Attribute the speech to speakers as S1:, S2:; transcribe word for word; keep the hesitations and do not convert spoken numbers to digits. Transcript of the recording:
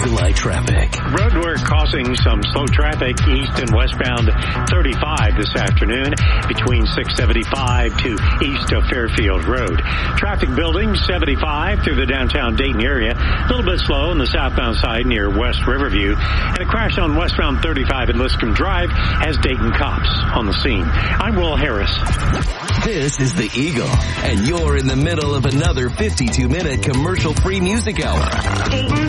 S1: Eagle Eye traffic.
S2: Roadwork causing some slow traffic east and westbound thirty-five this afternoon between six seventy-five to east of Fairfield Road. Traffic building seventy-five through the downtown Dayton area. A little bit slow on the southbound side near West Riverview. And a crash on westbound thirty-five at Liscombe Drive has Dayton cops on the scene. I'm Will Harris.
S1: This is the Eagle, and you're in the middle of another fifty-two minute commercial-free music hour.